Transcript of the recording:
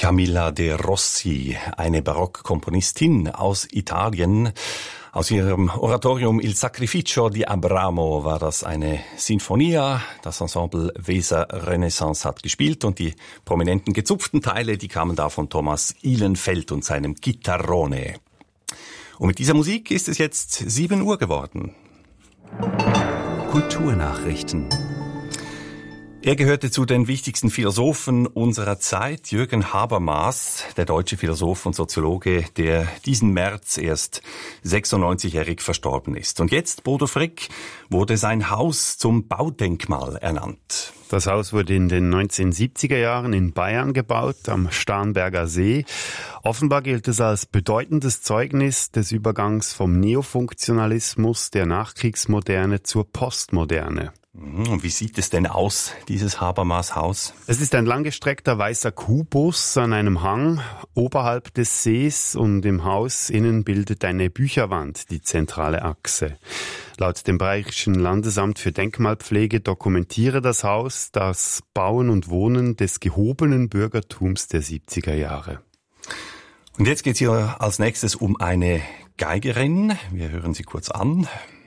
Camilla de Rossi, eine Barockkomponistin aus Italien. Aus ihrem Oratorium Il Sacrificio di Abramo war das eine Sinfonia. Das Ensemble Weser Renaissance hat gespielt und die prominenten gezupften Teile, die kamen da von Thomas Ihlenfeld und seinem Chitarrone. Und mit dieser Musik ist es jetzt 7 Uhr geworden. Kulturnachrichten. Er gehörte zu den wichtigsten Philosophen unserer Zeit, Jürgen Habermas, der deutsche Philosoph und Soziologe, der diesen März erst 96-jährig verstorben ist. Und jetzt, Bodo Frick, wurde sein Haus zum Baudenkmal ernannt. Das Haus wurde in den 1970er Jahren in Bayern gebaut, am Starnberger See. Offenbar gilt es als bedeutendes Zeugnis des Übergangs vom Neofunktionalismus der Nachkriegsmoderne zur Postmoderne. Und wie sieht es denn aus, dieses Habermas-Haus? Es ist ein langgestreckter weißer Kubus an einem Hang oberhalb des Sees und im Haus innen bildet eine Bücherwand die zentrale Achse. Laut dem Bayerischen Landesamt für Denkmalpflege dokumentiere das Haus das Bauen und Wohnen des gehobenen Bürgertums der 70er Jahre. Und jetzt geht es hier als nächstes um eine Geigerin. Wir hören sie kurz an.